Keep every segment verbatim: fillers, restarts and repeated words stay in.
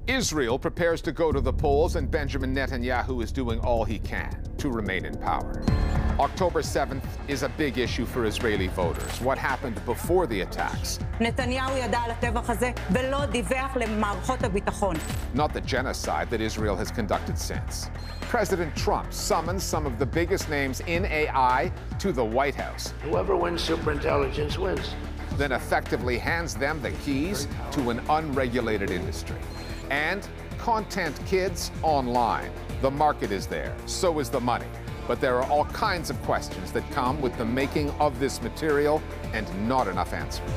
Israel prepares to go to the polls, and Benjamin Netanyahu is doing all he can to remain in power. October seventh is a big issue for Israeli voters. What happened before the attacks? נתניהו ידע על הטבח הזה ולא דיווח למערכות הביטחון. Not the genocide that Israel has conducted since. President Trump summons some of the biggest names in A I to the White House. Whoever wins superintelligence wins. Then effectively hands them the keys to an unregulated industry. And content kids online. The market is there, so is the money. But there are all kinds of questions that come with the making of this material and not enough answers.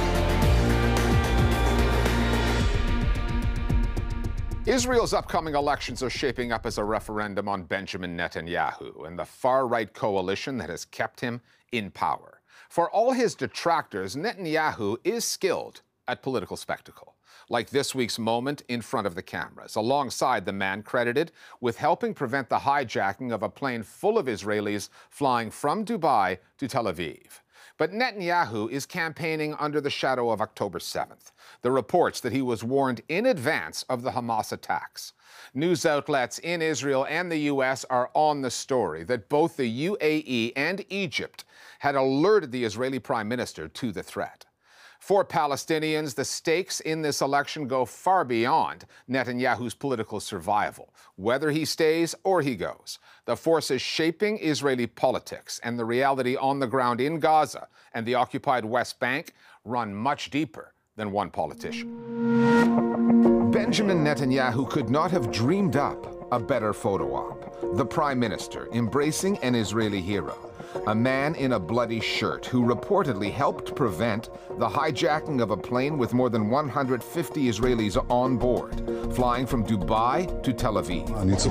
Israel's upcoming elections are shaping up as a referendum on Benjamin Netanyahu and the far-right coalition that has kept him in power. For all his detractors, Netanyahu is skilled at political spectacle, like this week's moment in front of the cameras, alongside the man credited with helping prevent the hijacking of a plane full of Israelis flying from Dubai to Tel Aviv. But Netanyahu is campaigning under the shadow of October seventh, the reports that he was warned in advance of the Hamas attacks. News outlets in Israel and the U S are on the story that both the U A E and Egypt had alerted the Israeli prime minister to the threat. For Palestinians, the stakes in this election go far beyond Netanyahu's political survival, whether he stays or he goes. The forces shaping Israeli politics and the reality on the ground in Gaza and the occupied West Bank run much deeper than one politician. Benjamin Netanyahu could not have dreamed up a better photo op. The prime minister embracing an Israeli hero, a man in a bloody shirt who reportedly helped prevent the hijacking of a plane with more than one hundred fifty Israelis on board, flying from Dubai to Tel Aviv.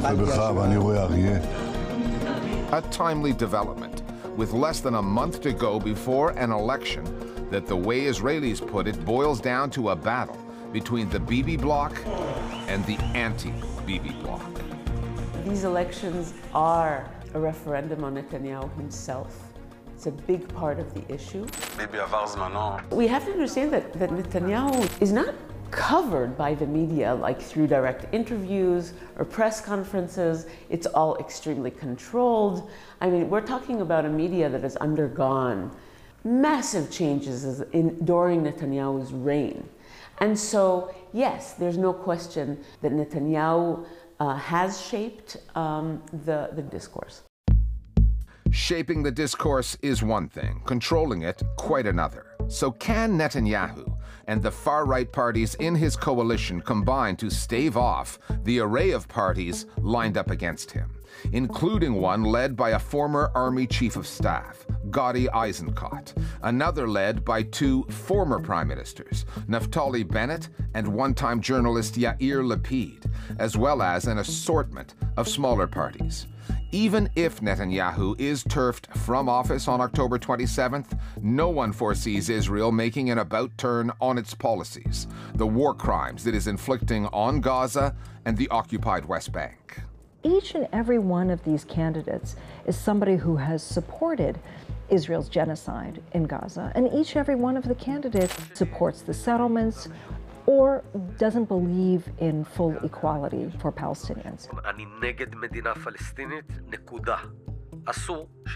A timely development, with less than a month to go before an election that, the way Israelis put it, boils down to a battle between the Bibi bloc and the anti-Bibi bloc. These elections are a referendum on Netanyahu himself. It's a big part of the issue. We have to understand that, that Netanyahu is not covered by the media, like through direct interviews or press conferences. It's all extremely controlled. I mean, we're talking about a media that has undergone massive changes in, during Netanyahu's reign. And so, yes, there's no question that Netanyahu uh, has shaped um, the, the discourse. Shaping the discourse is one thing, controlling it quite another. So can Netanyahu and the far-right parties in his coalition combine to stave off the array of parties lined up against him, including one led by a former Army Chief of Staff, Gadi Eisenkot, another led by two former prime ministers, Naftali Bennett and one-time journalist Yair Lapid, as well as an assortment of smaller parties. Even if Netanyahu is turfed from office on October twenty-seventh, no one foresees Israel making an about-turn on its policies, the war crimes it is inflicting on Gaza and the occupied West Bank. Each and every one of these candidates is somebody who has supported Israel's genocide in Gaza, and each and every one of the candidates supports the settlements or doesn't believe in full equality for Palestinians. אני נגד מדינה פלסטינית, נקודה. אסור